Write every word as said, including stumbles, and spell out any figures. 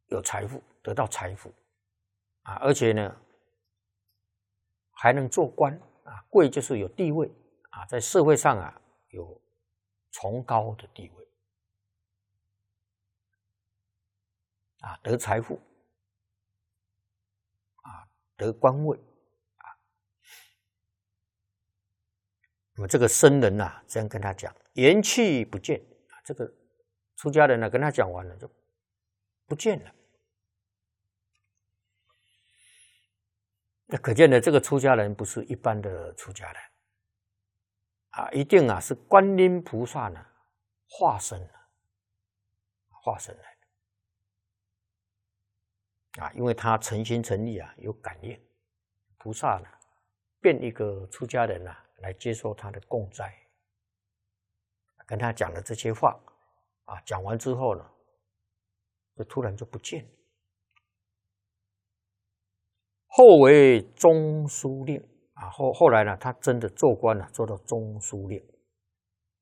有财富，得到财富啊，而且呢还能做官啊，贵就是有地位啊，在社会上啊有崇高的地位啊，得财富啊，得官位啊。那么这个僧人呐、啊，这样跟他讲，言去不见啊，这个出家人呢、啊、跟他讲完了就不见了。那可见的这个出家人不是一般的出家人啊，一定啊是观音菩萨呢化身了，化身来的啊，因为他诚心诚意啊有感应，菩萨呢变一个出家人啊来接受他的供栽，跟他讲了这些话啊，讲完之后呢，就突然就不见了。后为中书令啊，后后来呢，他真的做官了，做到中书令。